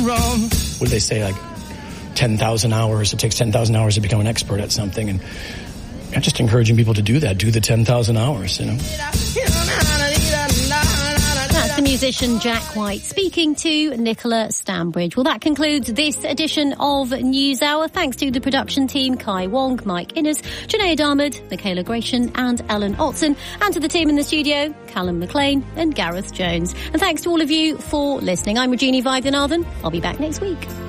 wrong. What do they say, like 10,000 hours? It takes 10,000 hours to become an expert at something, and I'm just encouraging people to do that. Do the 10,000 hours, you know. That's the musician Jack White speaking to Nicola Stanbridge. Well, that concludes this edition of News Hour. Thanks to the production team, Kai Wong, Mike Innes, Janaea Darmad, Michaela Gratian and Ellen Otson, and to the team in the studio, Callum McLean and Gareth Jones. And thanks to all of you for listening. I'm Regina Vaidyanathan. I'll be back next week.